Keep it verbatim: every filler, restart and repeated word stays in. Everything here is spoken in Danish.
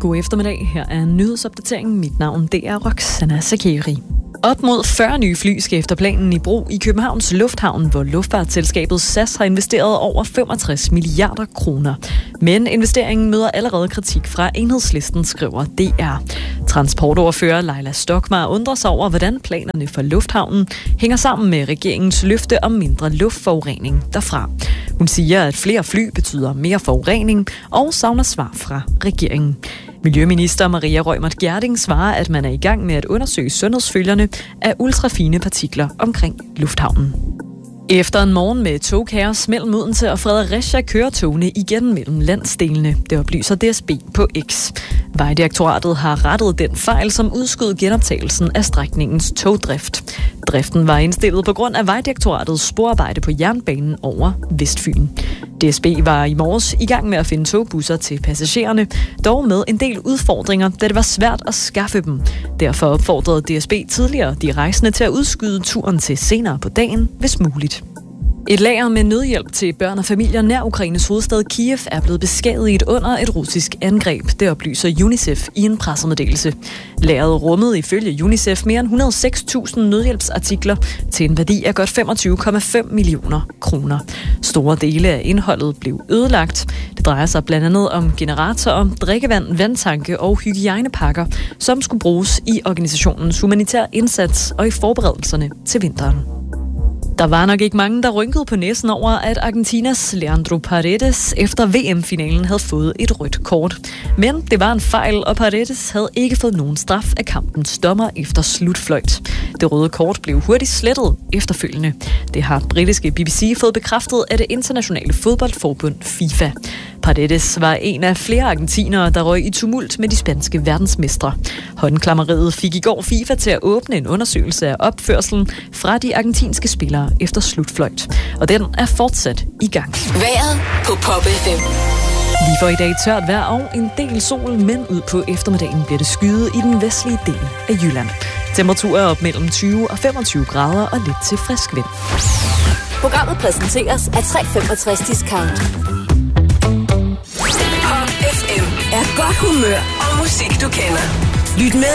God eftermiddag. Her er nyhedsopdateringen. Mit navn det er Roxana Sakeri. Op mod fyrre nye fly skal efter planen i brug i Københavns Lufthavn, hvor luftfartsselskabet S A S har investeret over femogtres milliarder kroner. Men investeringen møder allerede kritik fra Enhedslisten, skriver D R. Transportoverfører Leila Stokmar undrer sig over, hvordan planerne for lufthavnen hænger sammen med regeringens løfte om mindre luftforurening derfra. Hun siger, at flere fly betyder mere forurening og savner svar fra regeringen. Miljøminister Maria Reumert Gjerding svarer, at man er i gang med at undersøge sundhedsfølgerne af ultrafine partikler omkring lufthavnen. Efter en morgen med togkaos mellem Odense og Fredericia kører togene igen mellem landsdelene. Det oplyser D S B på X. Vejdirektoratet har rettet den fejl, som udskød genoptagelsen af strækningens togdrift. Driften var indstillet på grund af Vejdirektoratets sporarbejde på jernbanen over Vestfyn. D S B var i morges i gang med at finde togbusser til passagererne, dog med en del udfordringer, da det var svært at skaffe dem. Derfor opfordrede D S B tidligere de rejsende til at udskyde turen til senere på dagen, hvis muligt. Et lager med nødhjælp til børn og familier nær Ukraines hovedstad Kiev er blevet beskadiget under et russisk angreb. Det oplyser UNICEF i en pressemeddelelse. Lageret rummede ifølge UNICEF mere end et hundrede og seks tusind nødhjælpsartikler til en værdi af godt femogtyve komma fem millioner kroner. Store dele af indholdet blev ødelagt. Det drejer sig blandt andet om generatorer, drikkevand, vandtanke og hygiejnepakker, som skulle bruges i organisationens humanitære indsats og i forberedelserne til vinteren. Der var nok ikke mange, der rynkede på næsen over, at Argentinas Leandro Paredes efter V M-finalen havde fået et rødt kort. Men det var en fejl, og Paredes havde ikke fået nogen straf af kampens dommer efter slutfløjt. Det røde kort blev hurtigt slettet efterfølgende. Det har britiske B B C fået bekræftet af det internationale fodboldforbund FIFA. Paredes var en af flere argentinere, der røg i tumult med de spanske verdensmestre. Håndklammeriet fik i går FIFA til at åbne en undersøgelse af opførselen fra de argentinske spillere efter slutfløjt. Og den er fortsat i gang. Vejret på Pop F M. Vi får i dag tørt vejr og en del sol, men ud på eftermiddagen bliver det skyet i den vestlige del af Jylland. Temperaturer op mellem tyve og femogtyve grader og lidt til frisk vind. Programmet præsenteres af tre femogtres Discount. Pop F M er godt humør og musik, du kender. Lyt med